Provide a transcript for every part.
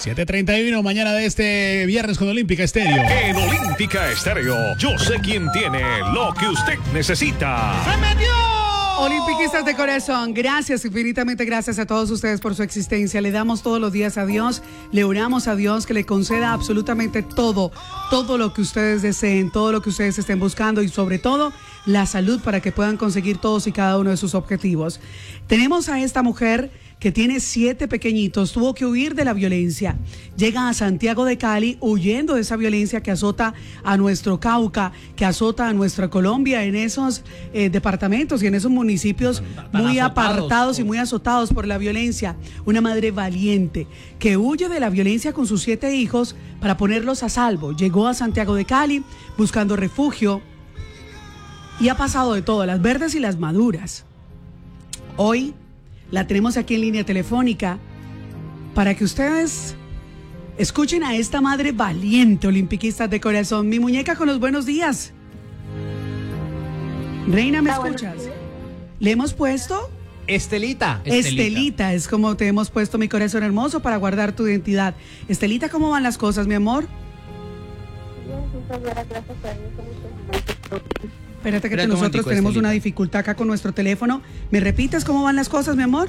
7:31, mañana de este viernes con Olímpica Estéreo. En Olímpica Estéreo, yo sé quién tiene lo que usted necesita. ¡Se metió! Olimpiquistas de corazón, gracias, infinitamente gracias a todos ustedes por su existencia. Le damos todos los días a Dios, le oramos a Dios que le conceda absolutamente todo lo que ustedes deseen, todo lo que ustedes estén buscando y sobre todo la salud para que puedan conseguir todos y cada uno de sus objetivos. Tenemos a esta mujer que tiene 7 pequeñitos, tuvo que huir de la violencia. Llega a Santiago de Cali huyendo de esa violencia que azota a nuestro Cauca, que azota a nuestra Colombia en esos departamentos y en esos municipios muy apartados y muy azotados por la violencia. Una madre valiente que huye de la violencia con sus 7 hijos para ponerlos a salvo. Llegó a Santiago de Cali buscando refugio y ha pasado de todo, las verdes y las maduras. Hoy la tenemos aquí en línea telefónica para que ustedes escuchen a esta madre valiente, olimpiquistas de corazón. Mi muñeca con los buenos días. Reina, ¿me escuchas? ¿Le hemos puesto? Estelita. Estelita, es como te hemos puesto, mi corazón hermoso, para guardar tu identidad. Estelita, ¿cómo van las cosas, mi amor? Espérate que nosotros tenemos una dificultad acá con nuestro teléfono. ¿Me repites cómo van las cosas, mi amor?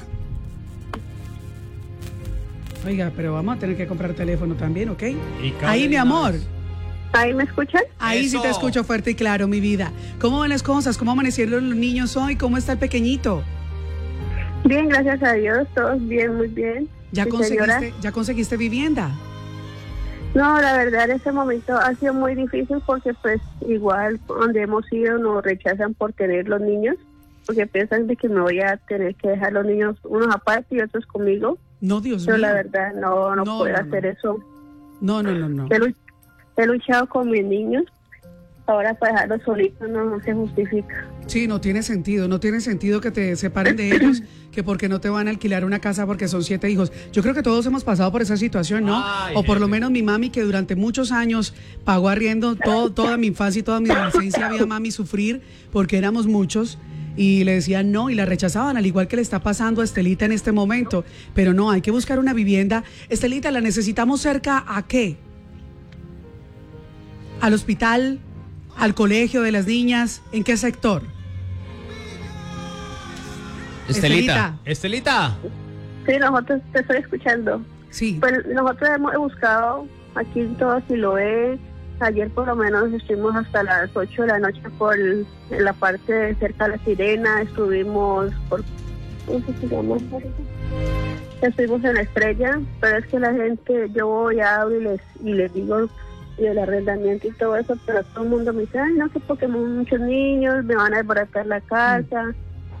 Oiga, pero vamos a tener que comprar teléfono también, ¿ok? Ahí, mi amor. ¿Ahí me escuchan? Ahí Eso. sí te escucho fuerte y claro, mi vida. ¿Cómo van las cosas? ¿Cómo amanecieron los niños hoy? ¿Cómo está el pequeñito? Bien, gracias a Dios, todos bien, muy bien. ¿Ya Sí, conseguiste vivienda? No, la verdad en este momento ha sido muy difícil porque pues igual donde hemos ido nos rechazan por tener los niños, porque piensan de que me voy a tener que dejar los niños unos aparte y otros conmigo. No, Dios Pero mío. la verdad no puedo hacer eso. No. He luchado con mis niños, ahora para dejarlos solitos no se justifica. Sí, no tiene sentido que te separen de ellos, que porque no te van a alquilar una casa porque son 7 hijos. Yo creo que todos hemos pasado por esa situación, ¿no? O por lo menos mi mami, que durante muchos años pagó arriendo toda mi infancia y toda mi adolescencia, había mami sufrir porque éramos muchos y le decían no y la rechazaban, al igual que le está pasando a Estelita en este momento. Pero no, hay que buscar una vivienda. Estelita, ¿la necesitamos cerca a qué? ¿Al hospital? ¿Al colegio de las niñas? ¿En qué sector? Estelita. Sí, nosotros te estoy escuchando. Sí. Pues nosotros hemos buscado aquí en todo Siloé. Ayer por lo menos estuvimos hasta las 8 de la noche en la parte de cerca de La Sirena. Estuvimos ¿cómo se llama? Estuvimos en La Estrella, pero es que la gente, yo voy a hablo y les digo y el arrendamiento y todo eso, pero todo el mundo me dice, ay, no sé, porque muchos niños me van a desbaratar la casa.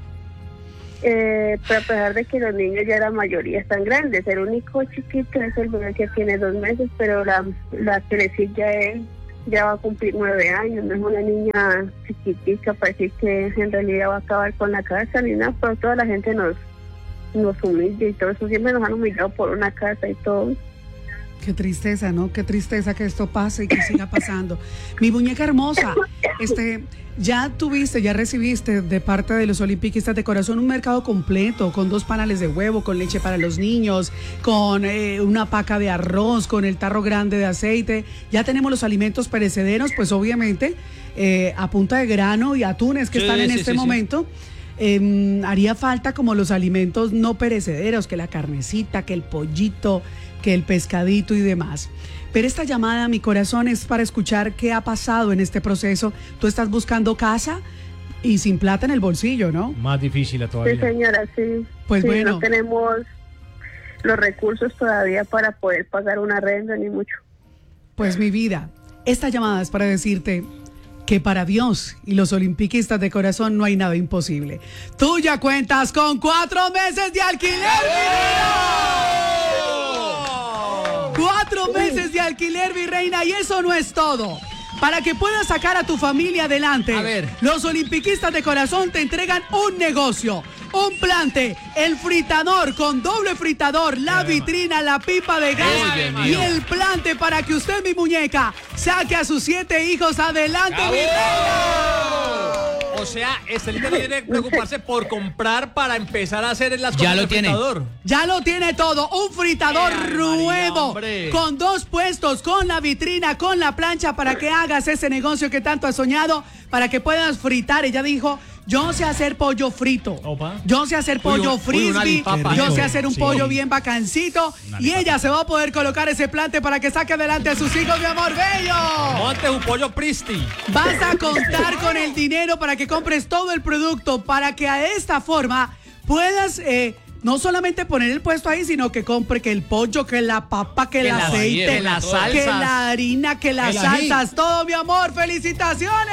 Pero a pesar de que los niños ya la mayoría están grandes, el único chiquito es el bebé que tiene 2 meses, pero la que le sigue ya va a cumplir 9 años, no es una niña chiquitica para decir que en realidad va a acabar con la casa ni nada, pero toda la gente nos humilla y todo eso, siempre nos han humillado por una casa y todo. Qué tristeza, ¿no? Qué tristeza que esto pase y que siga pasando. Mi muñeca hermosa, ya recibiste de parte de los olimpiquistas de corazón un mercado completo, con 2 panales de huevo, con leche para los niños, con una paca de arroz, con el tarro grande de aceite. Ya tenemos los alimentos perecederos, pues obviamente, a punta de grano y atunes que están en este momento. Haría falta como los alimentos no perecederos, que la carnecita, que el pollito, que el pescadito y demás. Pero esta llamada, mi corazón, es para escuchar qué ha pasado en este proceso. Tú estás buscando casa y sin plata en el bolsillo, ¿no? Más difícil todavía. Sí, señora, sí. Pues sí, bueno. No tenemos los recursos todavía para poder pagar una renta ni mucho. Pues mi vida, esta llamada es para decirte que para Dios y los olimpiquistas de corazón no hay nada imposible. Tú ya cuentas con 4 meses de alquiler, mi vida. 4 meses de alquiler, mi reina, y eso no es todo. Para que puedas sacar a tu familia adelante, A ver. los olimpiquistas de corazón te entregan un negocio, un plante, el fritador con doble fritador, la vitrina, la pipa de gas y el plante para que usted, mi muñeca, saque a sus 7 hijos adelante, mi reina. O sea, Estelita no tiene que preocuparse por comprar para empezar a hacer las cosas Ya lo del tiene. fritador. Ya lo tiene todo, un fritador nuevo, Hombre. con 2 puestos, con la vitrina, con la plancha para que hagas ese negocio que tanto has soñado, para que puedas fritar. Ella dijo, yo sé hacer pollo frito, Opa. yo sé hacer pollo una frisbee, alipapa. yo sé hacer un Sí. pollo bien bacancito y ella se va a poder colocar ese plante para que saque adelante a sus hijos, mi amor bello. Monte un pollo pristi. Vas a contar con el dinero para que compres todo el producto, para que a esta forma puedas no solamente poner el puesto ahí, sino que compre que el pollo, que la papa, que el las- aceite, que las salsas. que la harina, que las El ají. salsas, todo, mi amor. ¡Felicitaciones!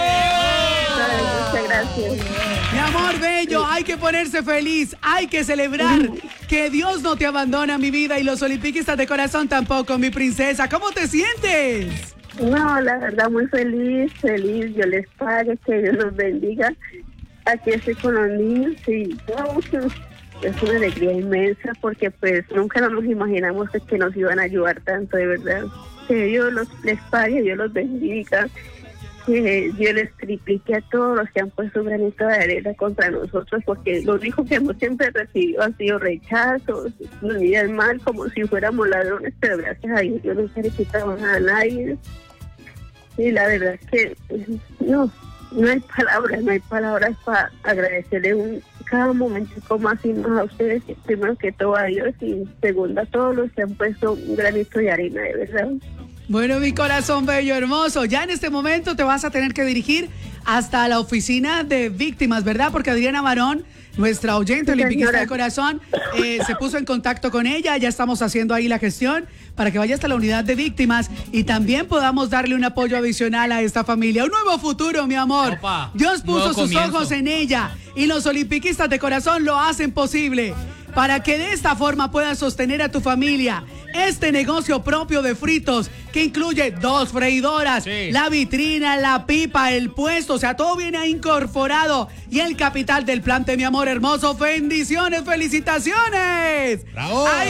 Ay, muchas gracias. Mi amor bello, hay que ponerse feliz, hay que celebrar que Dios no te abandona, mi vida, y los olimpiquistas de corazón tampoco, mi princesa. ¿Cómo te sientes? No, la verdad, muy feliz. Yo les pague, que Dios los bendiga. Aquí estoy con los niños y no, es una alegría inmensa porque pues nunca nos imaginamos que nos iban a ayudar tanto, de verdad. Que Dios les pague, Dios los bendiga, que Dios les triplique a todos los que han puesto un granito de arena contra nosotros, porque lo único que hemos siempre recibido han sido rechazos, nos miran mal como si fuéramos ladrones, pero gracias a Dios yo nunca le quitaba nada a nadie. Y la verdad es que no hay palabras para agradecerle cada momento más y más a ustedes, primero que todo a Dios y segundo a todos los que han puesto un granito de arena, de verdad. Bueno, mi corazón bello, hermoso, ya en este momento te vas a tener que dirigir hasta la oficina de víctimas, ¿verdad? Porque Adriana Barón, nuestra oyente Sí, olimpiquista señora. de corazón, se puso en contacto con ella. Ya estamos haciendo ahí la gestión para que vaya hasta la unidad de víctimas y también podamos darle un apoyo adicional a esta familia. Un nuevo futuro, mi amor. Opa, Dios puso nuevo sus comienzo. ojos en ella y los olimpiquistas de corazón lo hacen posible para que de esta forma puedas sostener a tu familia este negocio propio de fritos que incluye 2 freidoras, Sí. la vitrina, la pipa, el puesto, o sea, todo viene ahí incorporado y el capital del plante, mi amor hermoso. Bendiciones, felicitaciones. ¡Bravo! ¡Ay,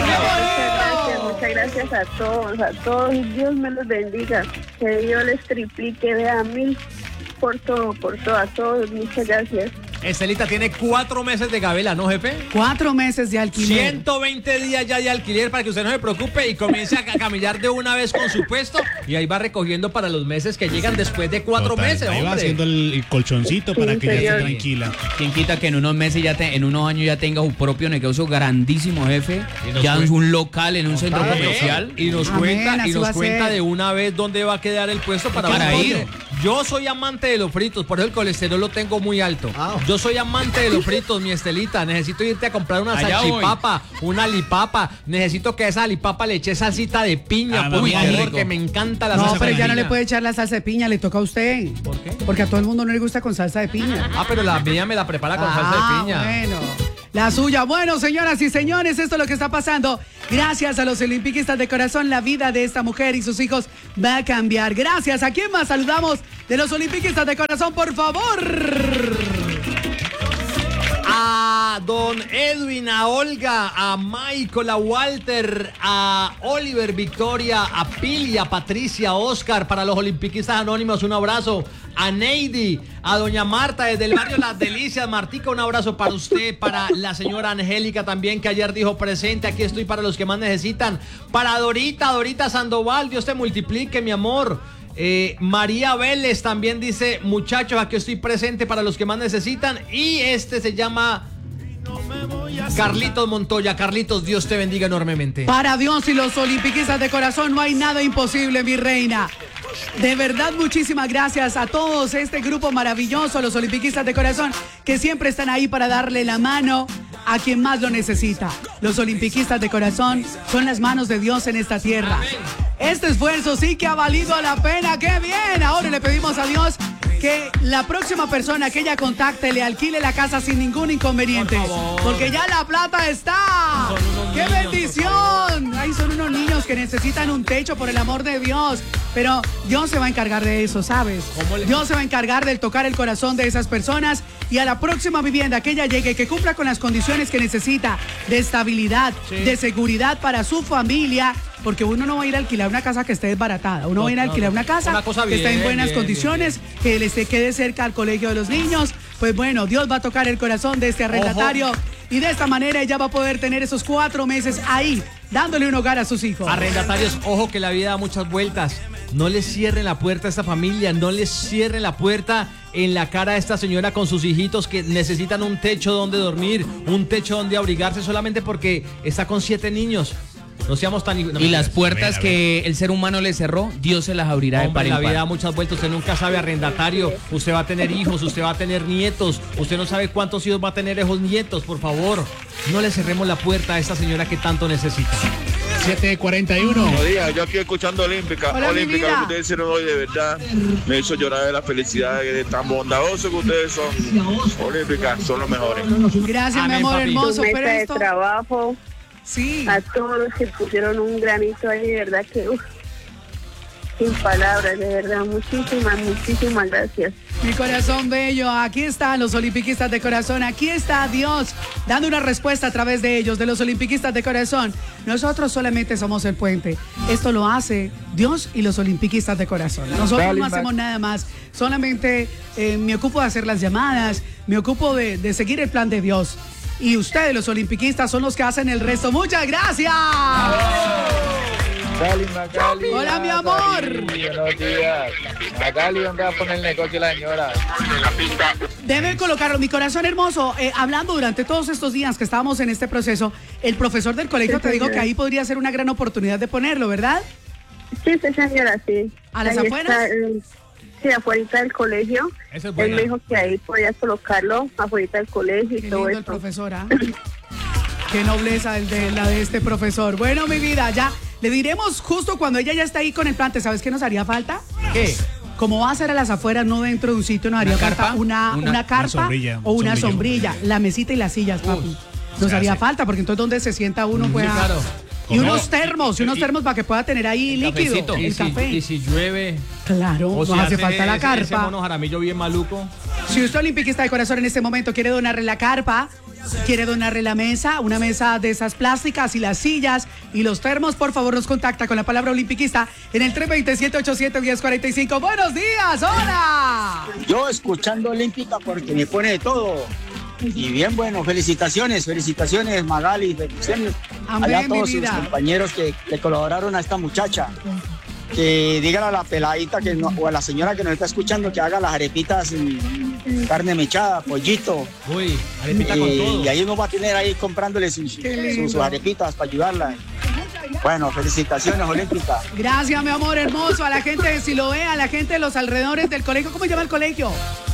qué bonito! Muchas gracias a todos, y Dios me los bendiga, que Dios les triplique, vea mil por todo, a todos, muchas gracias. Estelita tiene 4 meses de gabela, ¿no, jefe? 4 meses de alquiler. 120 días ya de alquiler para que usted no se preocupe y comience a camellar de una vez con su puesto y ahí va recogiendo para los meses que llegan después de 4 Total, meses, ahí va hombre. haciendo el colchoncito para Sí, que ya esté señor. tranquila. ¿Quién quita que en unos meses en unos años ya tenga su propio negocio grandísimo, jefe? Y nos Ya cuenta- es un local en un centro Amén. comercial. Y nos Amén, cuenta, así y va nos a cuenta ser. de una vez dónde va a quedar el puesto para Para ver ir. dónde. Yo soy amante de los fritos, por eso el colesterol lo tengo muy alto. Yo soy amante de los fritos, mi Estelita. Necesito irte a comprar una Allá salchipapa, una alipapa. Necesito que a esa alipapa le eche salsita de piña, Ah, por muy favor, rico. que me encanta la No, salsa pero de ya no piña. le puede echar la salsa de piña, le toca a usted. ¿Por qué? Porque a todo el mundo no le gusta con salsa de piña. Ah, pero la mía me la prepara con salsa de piña. Bueno, la suya. Bueno, señoras y señores, esto es lo que está pasando. Gracias a los olimpiquistas de corazón, la vida de esta mujer y sus hijos va a cambiar. Gracias. ¿A quién más saludamos de los olimpiquistas de corazón, por favor? A don Edwin, a Olga, a Michael, a Walter, a Oliver, Victoria, a Pili, a Patricia, a Oscar, para los olimpiquistas anónimos, un abrazo. A Neidi, a doña Marta desde el barrio Las Delicias, Martica, un abrazo para usted, para la señora Angélica también, que ayer dijo presente, aquí estoy para los que más necesitan. Para Dorita Sandoval, Dios te multiplique, mi amor. María Vélez también dice, muchachos, aquí estoy presente para los que más necesitan. Y este se llama Carlitos Montoya. Carlitos, Dios te bendiga enormemente. Para Dios y los olimpiquistas de corazón no hay nada imposible, mi reina. De verdad, muchísimas gracias a todos este grupo maravilloso, los olimpiquistas de corazón, que siempre están ahí para darle la mano a quien más lo necesita. Los olimpiquistas de corazón son las manos de Dios en esta tierra. Este esfuerzo sí que ha valido la pena. ¡Qué bien! Ahora le pedimos a Dios que la próxima persona que ella contacte le alquile la casa sin ningún inconveniente. Por favor. Porque ya la plata está. Son unos ¡Qué niños, bendición! Ay, son unos niños que necesitan un techo, por el amor de Dios. Pero Dios se va a encargar de eso, ¿sabes? ¿Cómo le- Dios se va a encargar de tocar el corazón de esas personas y a la próxima vivienda que ella llegue, que cumpla con las condiciones que necesita de estabilidad, Sí. de seguridad para su familia. Porque uno no va a ir a alquilar una casa que esté desbaratada. Uno va a ir a alquilar una casa Una cosa que esté en bien, buenas bien, condiciones, que le quede cerca al colegio de los niños. Pues bueno, Dios va a tocar el corazón de este arrendatario. Y de esta manera ella va a poder tener esos 4 meses ahí, dándole un hogar a sus hijos. Arrendatarios, ojo que la vida da muchas vueltas. No les cierren la puerta a esta familia, no les cierren la puerta en la cara a esta señora con sus hijitos que necesitan un techo donde dormir, un techo donde abrigarse solamente porque está con 7 niños. No seamos tan... Y las puertas que el ser humano le cerró, Dios se las abrirá de par Hombre, en la vida da par. muchas vueltas, usted nunca sabe, arrendatario, usted va a tener hijos, usted va a tener nietos, usted no sabe cuántos hijos va a tener esos nietos, por favor, no le cerremos la puerta a esta señora que tanto necesita. 7:41. Buenos días, yo aquí escuchando Olímpica. Hola, mi Olímpica, vida. lo que ustedes hicieron hoy de verdad me hizo llorar de la felicidad de tan bondadosos que ustedes son. Olímpica, son los mejores. Gracias, mi Amén, amor papi. Tu hermoso. mesa Pero de esto, trabajo, sí. a todos los que pusieron un granito ahí, de verdad que, sin palabras, de verdad, muchísimas gracias. Mi corazón bello, aquí están los olimpiquistas de corazón, aquí está Dios dando una respuesta a través de ellos, de los olimpiquistas de corazón. Nosotros solamente somos el puente. Esto lo hace Dios y los olimpiquistas de corazón. Nosotros no hacemos nada más, solamente me ocupo de hacer las llamadas, me ocupo de seguir el plan de Dios. Y ustedes, los olimpiquistas, son los que hacen el resto. ¡Muchas gracias! Magali. Hola, mi amor. Buenos días. Magali, ¿dónde va a poner el negocio la señora? Deben colocarlo, mi corazón hermoso. Hablando durante todos estos días que estábamos en este proceso, el profesor del colegio te dijo que ahí podría ser una gran oportunidad de ponerlo, ¿verdad? Sí, señora, sí. ¿A las Ahí afueras? está, sí, afuera del colegio. Esa es Él buena. me dijo que ahí podía colocarlo, afuera del colegio y Qué todo lindo el eso. profesor, ¿ah? Qué nobleza la de este profesor. Bueno, mi vida, ya le diremos justo cuando ella ya está ahí con el plante. ¿Sabes qué nos haría falta? ¿Qué? Como va a ser a las afueras, no dentro de un sitio, nos haría falta carpa? una carpa sombrilla, o una sombrilla. sombrilla. La mesita y las sillas, papi. Nos se haría hace. falta, porque entonces donde se sienta uno pueda... claro. Y ¿Cómo? unos termos para que pueda tener ahí líquido, cafecito. el café. Y si llueve, Claro, o nos si hace falta la ese carpa. mono jaramillo bien maluco. Si usted olimpiquista de corazón en este momento quiere donarle la carpa, quiere donarle la mesa, una mesa de esas plásticas y las sillas y los termos, por favor nos contacta con la palabra olimpiquista en el 320-787-1045. ¡Buenos días! ¡Hola! Yo escuchando Olímpica porque me pone de todo. Y bien, bueno, felicitaciones Magali, bendiciones. Amén, Allá a mi todos sus vida. compañeros que le colaboraron a esta muchacha. Que digan a la peladita o a la señora que nos está escuchando que haga las arepitas carne mechada, pollito. Uy, arepita con todo. Y ahí uno va a tener ahí comprándole sus arepitas para ayudarla. Bueno, felicitaciones Olímpica. Gracias, mi amor hermoso, a la gente de Siloé, a la gente de los alrededores del colegio. ¿Cómo se llama el colegio?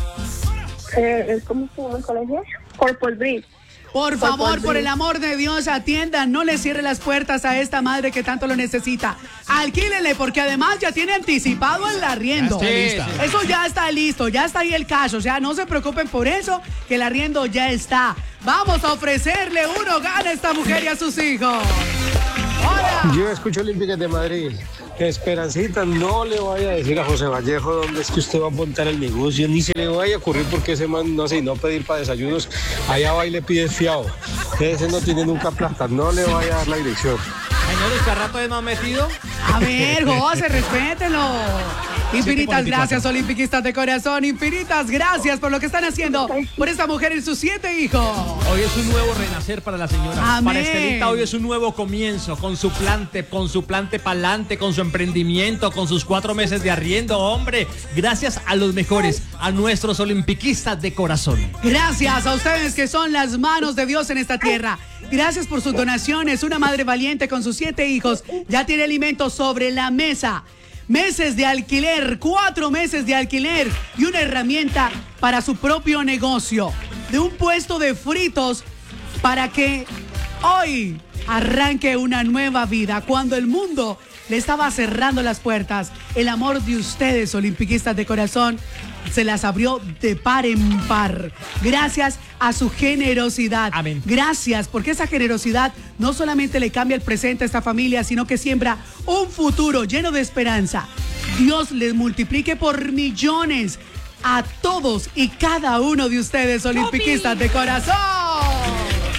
¿Cómo se llama el colegio? Corpus Bridge. Por favor, por el amor de Dios, atiendan, no le cierre las puertas a esta madre que tanto lo necesita. Alquílenle, porque además ya tiene anticipado el arriendo. Ya está lista. Eso ya está listo, ya está ahí el cash. O sea, no se preocupen por eso, que el arriendo ya está. Vamos a ofrecerle un hogar a esta mujer y a sus hijos. ¡Hola! Yo escucho Olímpicas de Madrid. Esperancita, no le vaya a decir a José Vallejo dónde es que usted va a montar el negocio, ni se le vaya a ocurrir porque ese man no sé, no pedir para desayunos, allá va y le pide fiado. Ese no tiene nunca plata, no le vaya a dar la dirección. Señores, ¿qué rato hemos metido? A ver, José, respétenlo. Infinitas 7:44. gracias, olimpiquistas de corazón. Infinitas gracias por lo que están haciendo por esta mujer y sus 7 hijos. Hoy es un nuevo renacer para la señora. Amén. Para Estelita hoy es un nuevo comienzo, con su plante pa'lante, con su emprendimiento, con sus 4 meses de arriendo, hombre. Gracias a los mejores, a nuestros olimpiquistas de corazón. Gracias a ustedes que son las manos de Dios en esta tierra. Gracias por sus donaciones. Una madre valiente con sus 7 hijos ya tiene alimentos sobre la mesa. Meses de alquiler, 4 meses de alquiler y una herramienta para su propio negocio. De un puesto de fritos para que hoy arranque una nueva vida. Cuando el mundo le estaba cerrando las puertas, el amor de ustedes, olimpiquistas de corazón, se las abrió de par en par. Gracias a su generosidad. Amén. Gracias, porque esa generosidad no solamente le cambia el presente a esta familia, sino que siembra un futuro lleno de esperanza. Dios les multiplique por millones a todos y cada uno de ustedes, olimpiquistas de corazón. Gracias.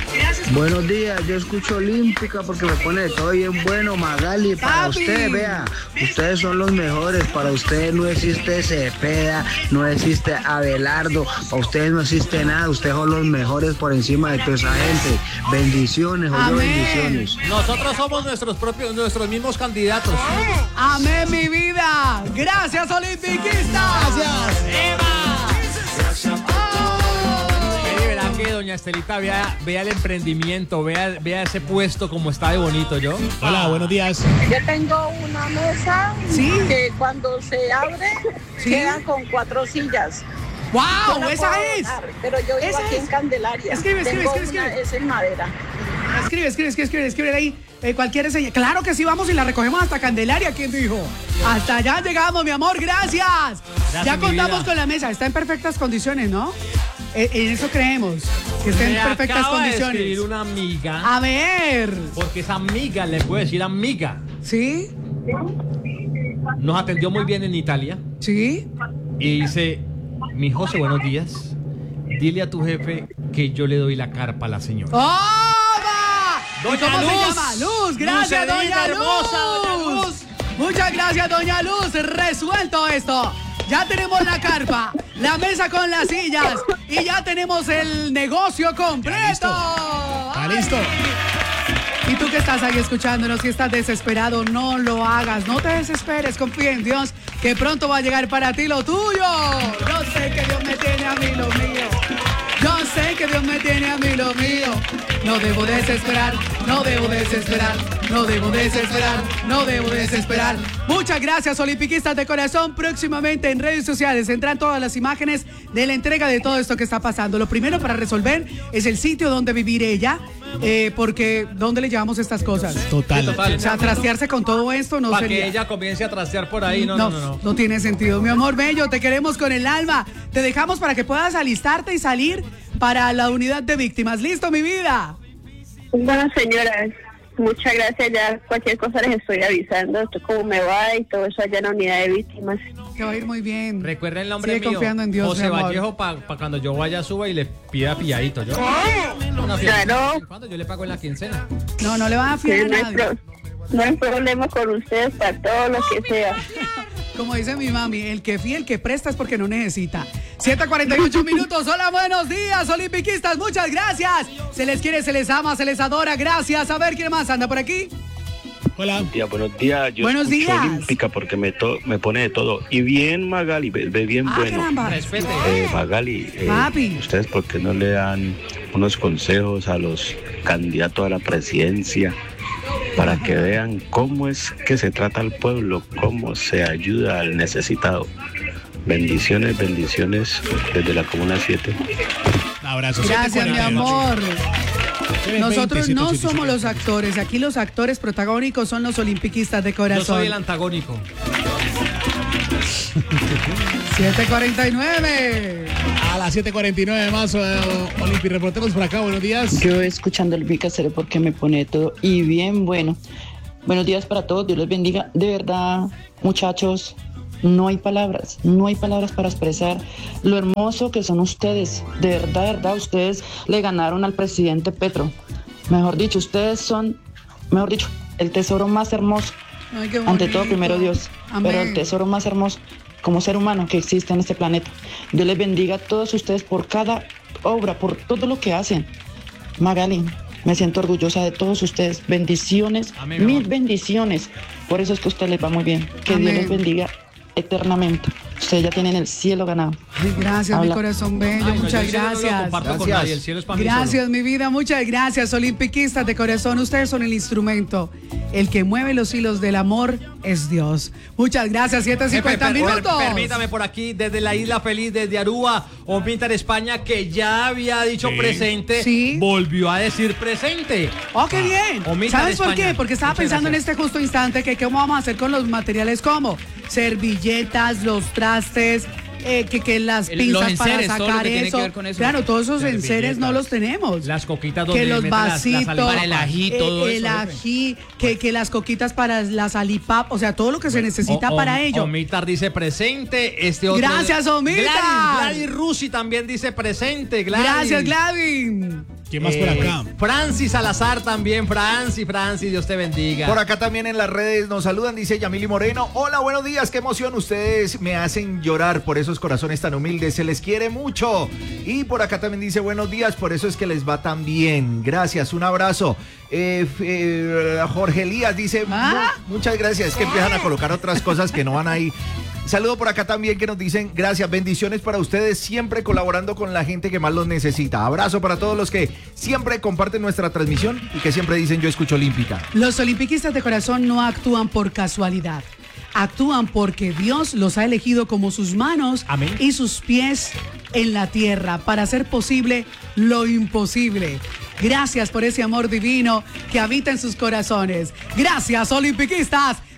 Buenos días, yo escucho Olímpica porque me pone todo bien bueno, Magali. Para usted, vea, ustedes son los mejores. Para ustedes no existe Cepeda, no existe Abelardo, para ustedes no existe nada. Ustedes son los mejores por encima de toda esa gente. Bendiciones, bendiciones. Nosotros somos nuestros mismos candidatos. Amén, mi vida. Gracias, Olimpiquista. Gracias, Eva. Que doña Estelita vea el emprendimiento, vea ese puesto como está de bonito, ¿yo? Hola, buenos días. Yo tengo una mesa que cuando se abre quedan con 4 sillas. ¡Wow! ¡Esa es! Pero yo vivo aquí en Candelaria. Escribe. Es en madera. Escribe ahí. Cualquier señal. Claro que sí, vamos y la recogemos hasta Candelaria. ¿Quién dijo? Hasta allá llegamos, mi amor. Gracias ya contamos con la mesa. Está en perfectas condiciones, ¿no? En eso creemos. Que esté en perfectas condiciones. De escribir una amiga. A ver. Porque esa amiga le puede decir amiga. ¿Sí? Nos atendió muy bien en Italia. ¿Sí? Y dice: mi José, buenos días. Dile a tu jefe que yo le doy la carpa a la señora. Doña ¿Cómo Luz. se llama? Luz, gracias, doña Luz. Hermosa, doña Luz. Muchas gracias, doña Luz. Resuelto esto. Ya tenemos la carpa, la mesa con las sillas y ya tenemos el negocio completo. Está listo. Y tú que estás ahí escuchándonos, si estás desesperado, no lo hagas. No te desesperes, confía en Dios, que pronto va a llegar para ti lo tuyo. Yo sé que Dios me tiene a mí lo mío. Yo sé que Dios me tiene a mí lo mío. No debo desesperar, no debo desesperar, no debo desesperar, no debo desesperar. Muchas gracias, olimpiquistas de corazón. Próximamente en redes sociales tendrán todas las imágenes de la entrega de todo esto que está pasando. Lo primero para resolver es el sitio donde vivir ella, porque ¿dónde le llevamos estas cosas? Total. O sea, trastearse con todo esto no para sería. Que ella comience a trastear por ahí, no tiene sentido. Mi amor bello, te queremos con el alma. Te dejamos para que puedas alistarte y salir para la unidad de víctimas. ¿Listo, mi vida? Bueno, señoras, muchas gracias. Ya cualquier cosa les estoy avisando. Esto cómo me va y todo eso allá en la unidad de víctimas. Te va a ir muy bien. Recuerden el nombre Sigue mío. Confiando en Dios, José Vallejo, para cuando yo vaya suba y le pida pilladito. ¿Yo? Claro. ¿Cuándo yo le pago en la quincena? No le van a fiar a nadie. No hay problema con ustedes para todo lo que sea. Como dice mi mami, el que fía, el que presta es porque no necesita. 7:48 minutos. Hola, buenos días, olimpiquistas. Muchas gracias. Se les quiere, se les ama, se les adora. Gracias. A ver, ¿quién más anda por aquí? Hola. Buenos días. Yo buenos escucho días. Olímpica porque me pone de todo. Y bien, Magali, ve bien bueno. Caramba. Magali, Papi. ¿ustedes por qué no le dan unos consejos a los candidatos a la presidencia? Para que vean cómo es que se trata al pueblo, cómo se ayuda al necesitado. Bendiciones desde la Comuna 7. Abrazos. Gracias, mi amor. Nosotros no somos los actores. Aquí los actores protagónicos son los olimpiquistas de corazón. Yo soy el antagónico. 7:49. A las 7:49 más, Olimpi, reporteros por acá, buenos días. Yo escuchando el Bicacero porque me pone todo y bien bueno. Buenos días para todos, Dios les bendiga. De verdad, muchachos, no hay palabras para expresar lo hermoso que son ustedes. De verdad, ustedes le ganaron al presidente Petro. Mejor dicho, ustedes son, el tesoro más hermoso. Ay, qué ante todo, primero Dios. Amén. Pero el tesoro más hermoso como ser humano que existe en este planeta. Dios les bendiga a todos ustedes por cada obra, por todo lo que hacen. Magali, me siento orgullosa de todos ustedes. Bendiciones, amén, mil bendiciones. Por eso es que a ustedes les va muy bien. Que amén. Dios les bendiga eternamente. Ustedes ya tienen el cielo ganado. Ay, gracias, Habla. mi corazón bello. Muchas gracias. El cielo es para mí Gracias, solo. mi vida. Muchas gracias, olimpiquistas de corazón. Ustedes son el instrumento. El que mueve los hilos del amor es Dios. Muchas gracias. 7:50 minutos. Permítame por aquí, desde la Isla Feliz, desde Aruba, Omítar, España, que ya había dicho presente, volvió a decir presente. Oh, qué bien. Omítar, ¿Sabes por España. qué? Porque estaba Muchas pensando gracias. en este justo instante que cómo vamos a hacer con los materiales como servilletas, los trastes, que las Los pinzas enseres, para todo lo sacar que tiene eso. que ver con eso. Claro, todos esos Servilletas, enseres no los tenemos. Las coquitas Que donde los meten vasitos, alipapas. el ají, todo el eso. ají, que las coquitas para las alipapas, o sea, todo lo que se necesita para ello. Omítar dice presente. Este otro. Gracias, Omítar. Gladys Rusi también dice presente. Gladys. Gracias, Gladys. ¿Quién más por acá? Francis Salazar también. Francis, Dios te bendiga. Por acá también en las redes nos saludan, dice Yamili Moreno. Hola, buenos días, qué emoción, ustedes me hacen llorar por esos corazones tan humildes, se les quiere mucho. Y por acá también dice buenos días, por eso es que les va tan bien. Gracias, un abrazo. Jorge Elías dice muchas gracias, es que empiezan a colocar otras cosas que no van ahí. Saludo por acá también que nos dicen gracias, bendiciones para ustedes, siempre colaborando con la gente que más los necesita. Abrazo para todos los que siempre comparten nuestra transmisión y que siempre dicen yo escucho Olímpica. Los olimpiquistas de corazón no actúan por casualidad, actúan porque Dios los ha elegido como sus manos y sus pies en la tierra para hacer posible lo imposible. Gracias por ese amor divino que habita en sus corazones. Gracias, olimpiquistas